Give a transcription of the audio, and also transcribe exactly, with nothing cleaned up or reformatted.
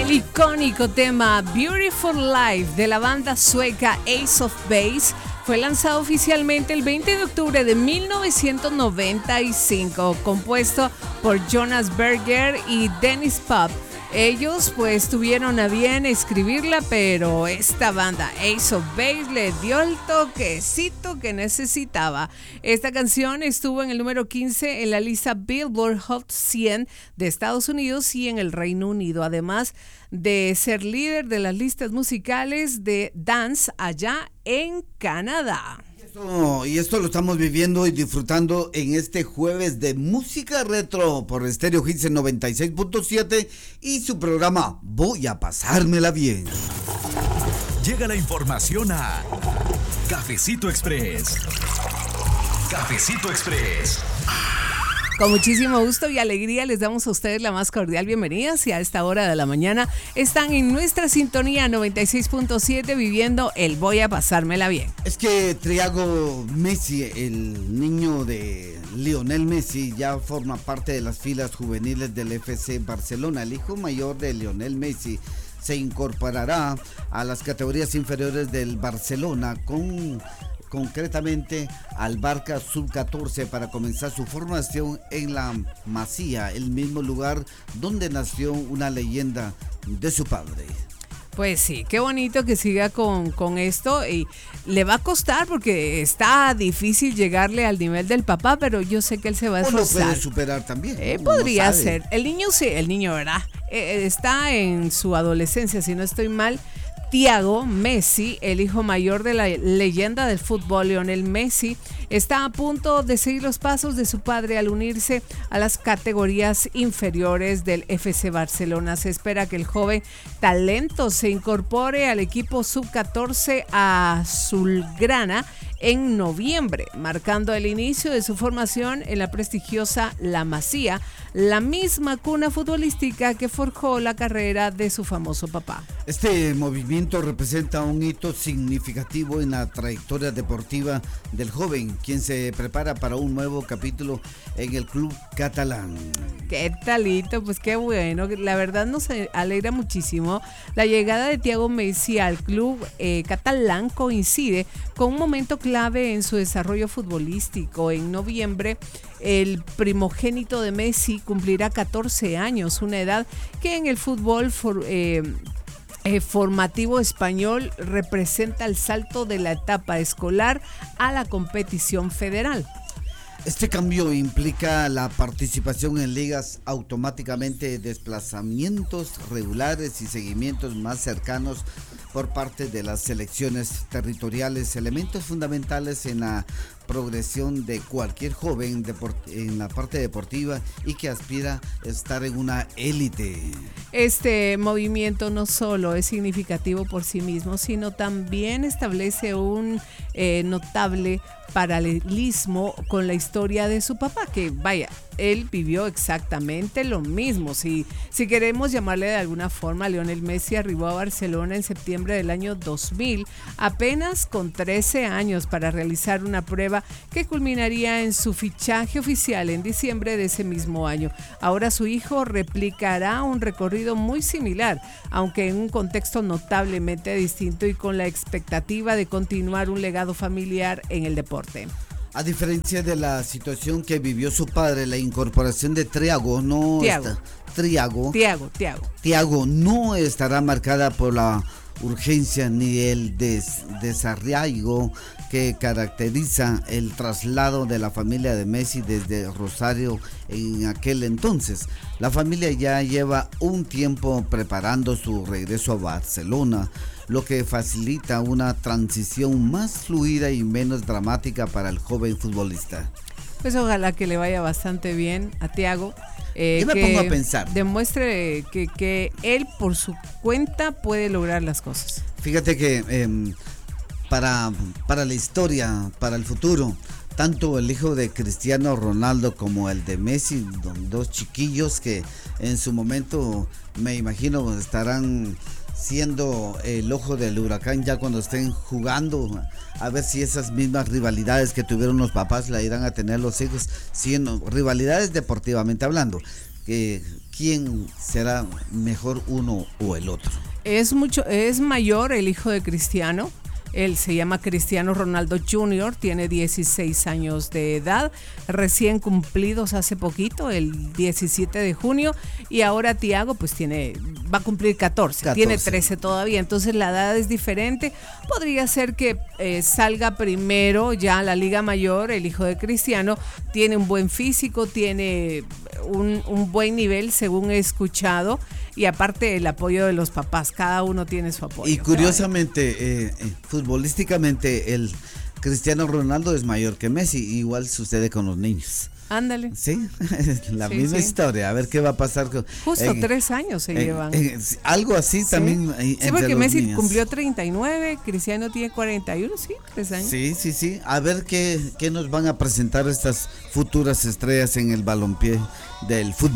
El icónico tema Beautiful Life de la banda sueca Ace of Base fue lanzado oficialmente el veinte de octubre de mil novecientos noventa y cinco, compuesto por Jonas Berger y Dennis Pop. Ellos pues tuvieron a bien escribirla, pero esta banda Ace of Base le dio el toquecito que necesitaba. Esta canción estuvo en el número quince en la lista Billboard Hot cien de Estados Unidos y en el Reino Unido, además de ser líder de las listas musicales de dance allá en Canadá. Esto, y esto lo estamos viviendo y disfrutando en este jueves de música retro por Estéreo Hits en noventa y seis punto siete y su programa Voy a pasármela bien. Llega la información a Cafecito Express. Cafecito Express. Con muchísimo gusto y alegría les damos a ustedes la más cordial bienvenida. Si a esta hora de la mañana están en nuestra sintonía noventa y seis punto siete viviendo el Voy a pasármela bien. Es que Thiago Messi, el niño de Lionel Messi, ya forma parte de las filas juveniles del F C Barcelona. El hijo mayor de Lionel Messi se incorporará a las categorías inferiores del Barcelona con... concretamente al Barça sub catorce para comenzar su formación en la Masía, el mismo lugar donde nació una leyenda de su padre. Pues sí, qué bonito que siga con, con esto y le va a costar porque está difícil llegarle al nivel del papá, pero yo sé que él se va a esforzar. O lo puede superar también. Eh, podría ser. El niño sí, el niño, ¿verdad? Eh, está en su adolescencia, si no estoy mal. Thiago Messi, el hijo mayor de la leyenda del fútbol Lionel Messi, está a punto de seguir los pasos de su padre al unirse a las categorías inferiores del F C Barcelona. Se espera que el joven talento se incorpore al equipo sub catorce azulgrana en noviembre, marcando el inicio de su formación en la prestigiosa La Masía, la misma cuna futbolística que forjó la carrera de su famoso papá. Este movimiento representa un hito significativo en la trayectoria deportiva del joven, quien se prepara para un nuevo capítulo en el club catalán. ¿Qué talito? Pues qué bueno, la verdad nos alegra muchísimo. La llegada de Thiago Messi al club eh, catalán coincide con un momento clave en su desarrollo futbolístico. En noviembre, el primogénito de Messi cumplirá catorce años, una edad que en el fútbol for, eh, eh, formativo español representa el salto de la etapa escolar a la competición federal. Este cambio implica la participación en ligas, automáticamente desplazamientos regulares y seguimientos más cercanos por parte de las selecciones territoriales, elementos fundamentales en la progresión de cualquier joven en la parte deportiva y que aspira a estar en una élite. Este movimiento no solo es significativo por sí mismo, sino también establece un eh, notable paralelismo con la historia de su papá, que vaya, él vivió exactamente lo mismo. Si, si queremos llamarle de alguna forma, Lionel Messi arribó a Barcelona en septiembre del año dos mil, apenas con trece años, para realizar una prueba que culminaría en su fichaje oficial en diciembre de ese mismo año. Ahora su hijo replicará un recorrido muy similar, aunque en un contexto notablemente distinto y con la expectativa de continuar un legado familiar en el deporte. A diferencia de la situación que vivió su padre, la incorporación de Thiago no Thiago. está, Thiago, Thiago, Thiago. Thiago no estará marcada por la urgencia ni el des, desarraigo que caracteriza el traslado de la familia de Messi desde Rosario en aquel entonces. La familia ya lleva un tiempo preparando su regreso a Barcelona, lo que facilita una transición más fluida y menos dramática para el joven futbolista. Pues ojalá que le vaya bastante bien a Thiago. Eh, Yo me que pongo a pensar. Demuestre que, que él por su cuenta puede lograr las cosas. Fíjate que eh, para, para la historia, para el futuro, tanto el hijo de Cristiano Ronaldo como el de Messi, dos chiquillos que en su momento me imagino estarán siendo el ojo del huracán ya cuando estén jugando, a ver si esas mismas rivalidades que tuvieron los papás la irán a tener los hijos, siendo rivalidades deportivamente hablando. que quién será mejor, uno o el otro. Es mucho, es mayor el hijo de Cristiano. Él se llama Cristiano Ronaldo junior, tiene dieciséis años de edad, recién cumplidos hace poquito, el diecisiete de junio, y ahora Thiago pues tiene, va a cumplir catorce, catorce. Tiene trece todavía, entonces la edad es diferente. Podría ser que eh, salga primero ya a la Liga Mayor el hijo de Cristiano, tiene un buen físico, tiene un, un buen nivel según he escuchado, y aparte el apoyo de los papás, cada uno tiene su apoyo. Y curiosamente, eh, eh, futbolísticamente, el Cristiano Ronaldo es mayor que Messi, igual sucede con los niños. Ándale. Sí, la sí, misma sí. historia, a ver qué va a pasar. Con, Justo eh, tres años se eh, llevan. Eh, algo así sí. también. Eh, sí, porque los Messi niños. cumplió treinta y nueve, Cristiano tiene cuarenta y uno, sí, tres años. Sí, sí, sí. A ver qué, qué nos van a presentar estas futuras estrellas en el balompié del fútbol.